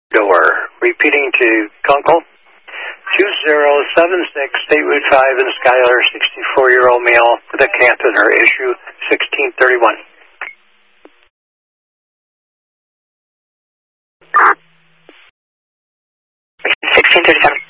door. Repeating to Kunkel. 2076 State Route 5 in Schuyler, 64-year-old male with a catheter, issue 1631. 1637.